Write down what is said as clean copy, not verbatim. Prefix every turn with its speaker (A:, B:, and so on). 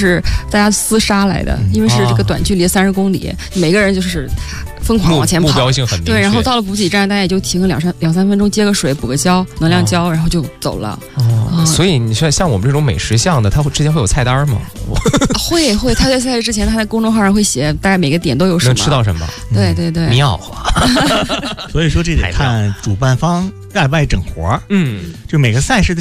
A: 是大家厮杀来的，因为是这个短距离30公里，每个人就是疯狂往前跑，
B: 目标性很明确。
A: 对，然后到了补给站，大家也就停个2-3分钟，接个水，补个胶，能量胶，然后就走了。
B: 所以你说像我们这种美食项的，他之前会有菜单吗？
A: 会，他在赛事之前，他在公众号上会写大概每个点都有什么，
B: 能吃到什么。
A: 对，
B: 妙啊！
C: 所以说这得看主办方外整活。
B: 就
C: 每个赛事的